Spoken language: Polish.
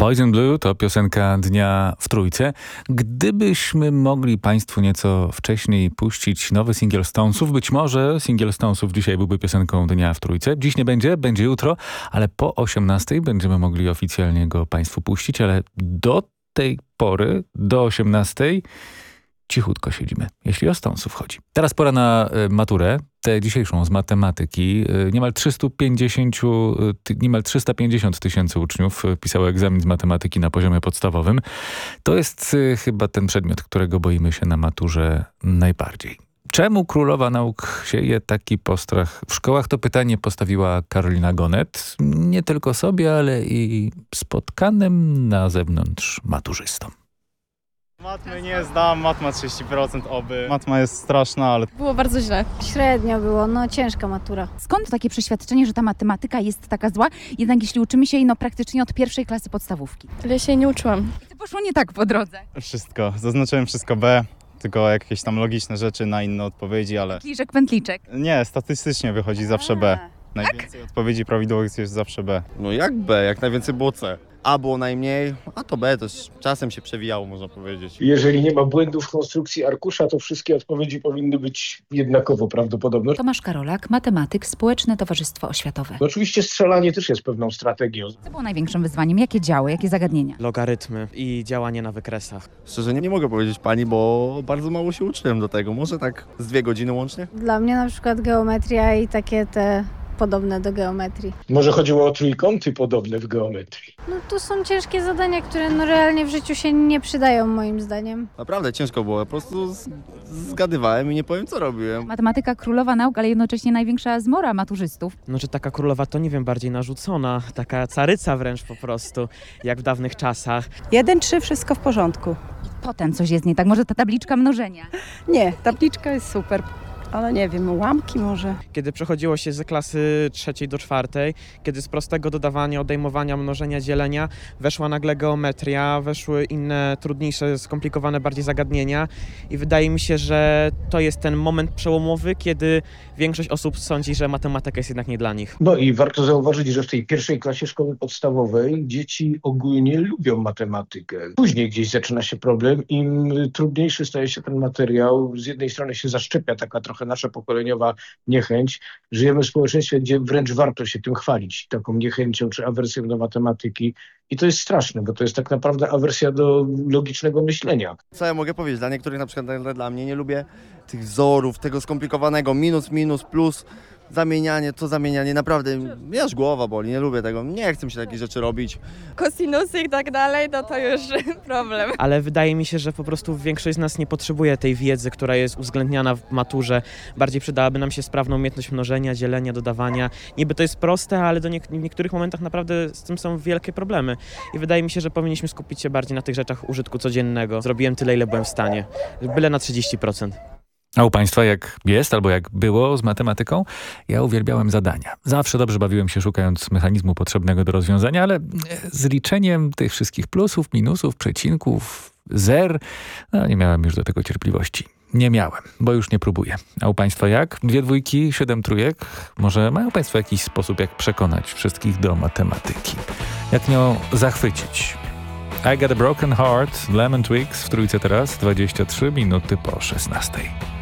Boys in Blue to piosenka dnia w Trójce. Gdybyśmy mogli Państwu nieco wcześniej puścić nowy singiel Stonesów, być może singiel Stonesów dzisiaj byłby piosenką dnia w Trójce. Dziś nie będzie, będzie jutro, ale po 18 będziemy mogli oficjalnie go Państwu puścić, ale do tej pory, do 18 cichutko siedzimy, jeśli o Stonesów chodzi. Teraz pora na maturę, tę dzisiejszą z matematyki. Niemal 350 tysięcy uczniów pisało egzamin z matematyki na poziomie podstawowym. To jest chyba ten przedmiot, którego boimy się na maturze najbardziej. Czemu królowa nauk sieje taki postrach w szkołach? To pytanie postawiła Karolina Gonet. Nie tylko sobie, ale i spotkanym na zewnątrz maturzystom. Matmy nie zdam, matma 30% oby. Matma jest straszna, ale... Było bardzo źle. Średnio było, ciężka matura. Skąd takie przeświadczenie, że ta matematyka jest taka zła? Jednak jeśli uczymy się jej praktycznie od pierwszej klasy podstawówki. Ale ja się jej nie uczyłam. I to poszło nie tak po drodze. Wszystko. Zaznaczyłem wszystko B, tylko jakieś tam logiczne rzeczy na inne odpowiedzi, ale... Kliczek, pętliczek. Nie, statystycznie wychodzi zawsze B. Najwięcej odpowiedzi prawidłowych jest zawsze B. No jak B? Jak najwięcej było C. A było najmniej, a to B, to czasem się przewijało, można powiedzieć. Jeżeli nie ma błędów w konstrukcji arkusza, to wszystkie odpowiedzi powinny być jednakowo prawdopodobne. Tomasz Karolak, matematyk, Społeczne Towarzystwo Oświatowe. Oczywiście strzelanie też jest pewną strategią. Co było największym wyzwaniem? Jakie działy, jakie zagadnienia? Logarytmy i działanie na wykresach. Szczerze nie mogę powiedzieć pani, bo bardzo mało się uczyłem do tego. Może tak z 2 godziny łącznie? Dla mnie na przykład geometria i takie te podobne do geometrii. Może chodziło o trójkąty podobne w geometrii. To są ciężkie zadania, które realnie w życiu się nie przydają moim zdaniem. Naprawdę ciężko było, po prostu zgadywałem i nie powiem co robiłem. Matematyka królowa nauk, ale jednocześnie największa zmora maturzystów. No, że taka królowa to nie wiem, bardziej narzucona, taka caryca wręcz po prostu, jak w dawnych czasach. 1-3, wszystko w porządku. Potem coś jest nie tak, może ta tabliczka mnożenia. Nie, tabliczka jest super, ale nie wiem, ułamki może. Kiedy przechodziło się z klasy 3 do 4, kiedy z prostego dodawania, odejmowania, mnożenia, dzielenia weszła nagle geometria, weszły inne, trudniejsze, skomplikowane bardziej zagadnienia i wydaje mi się, że to jest ten moment przełomowy, kiedy większość osób sądzi, że matematyka jest jednak nie dla nich. I warto zauważyć, że w tej pierwszej klasie szkoły podstawowej dzieci ogólnie lubią matematykę. Później gdzieś zaczyna się problem, im trudniejszy staje się ten materiał. Z jednej strony się zaszczepia taka trochę nasza pokoleniowa niechęć. Żyjemy w społeczeństwie, gdzie wręcz warto się tym chwalić, taką niechęcią czy awersją do matematyki. I to jest straszne, bo to jest tak naprawdę awersja do logicznego myślenia. Co ja mogę powiedzieć? Dla niektórych, na przykład dla mnie, nie lubię tych wzorów, tego skomplikowanego minus, plus, zamienianie, naprawdę, mnie aż głowa boli, nie lubię tego, nie chcę mi się takich rzeczy robić. Kosinusy i tak dalej, to już problem. Ale wydaje mi się, że po prostu większość z nas nie potrzebuje tej wiedzy, która jest uwzględniana w maturze. Bardziej przydałaby nam się sprawna umiejętność mnożenia, dzielenia, dodawania. Niby to jest proste, ale w niektórych momentach naprawdę z tym są wielkie problemy. I wydaje mi się, że powinniśmy skupić się bardziej na tych rzeczach użytku codziennego. Zrobiłem tyle, ile byłem w stanie. Byle na 30%. A u Państwa jak jest albo jak było z matematyką? Ja uwielbiałem zadania. Zawsze dobrze bawiłem się szukając mechanizmu potrzebnego do rozwiązania, ale z liczeniem tych wszystkich plusów, minusów, przecinków, zer, nie miałem już do tego cierpliwości. Nie miałem, bo już nie próbuję. A u Państwa jak? 2 dwójki, 7 trójek? Może mają Państwo jakiś sposób, jak przekonać wszystkich do matematyki? Jak nią zachwycić? I Got a Broken Heart, Lemon Twigs w Trójce teraz, 23 minuty po 16.